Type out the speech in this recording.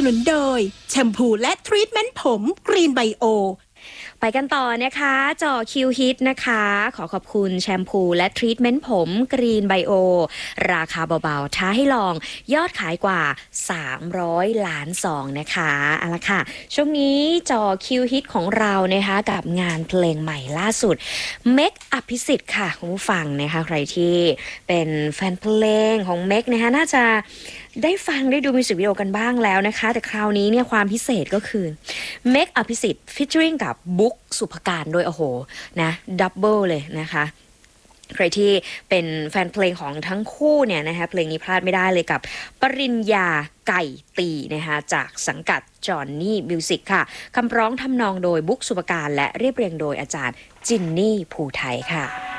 นุนโดยแชมพูและทรีทเมนต์ผมกรีนไบโอไปกันต่อนะคะจ่อคิวฮิตนะคะขอขอบคุณแชมพูและทรีทเมนต์ผมกรีนไบโอราคาเบาๆท้าให้ลองยอดขายกว่า300 ล้านซองนะคะเอาละค่ะช่วงนี้จ่อคิวฮิตของเรานะคะกับงานเพลงใหม่ล่าสุดเมกอภิสิทธิ์ค่ะคุณผู้ฟังนะคะใครที่เป็นแฟนเพลงของเมกนะคะน่าจะได้ฟังได้ดูมิวสิกวิดีโอกันบ้างแล้วนะคะแต่คราวนี้เนี่ยความพิเศษก็คือเมกอภิสิทธิ์ฟีเจอริงกับบุ๊กสุภการโดยโอ้โหนะดับเบิลเลยนะคะใครที่เป็นแฟนเพลงของทั้งคู่เนี่ยนะคะเพลงนี้พลาดไม่ได้เลยกับปริญญาไก่ตีนะคะจากสังกัดจอห์นนี่มิวสิกค่ะคำร้องทำนองโดยบุ๊กสุภการและเรียบเรียงโดยอาจารย์จินนี่ภูไทยค่ะ